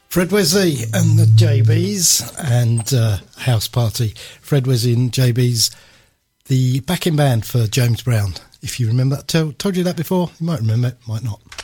Fred Wesley and the JBs and House Party. Fred Wesley and JBs, the backing band for James Brown. If you remember, told you that before, you might remember it, might not.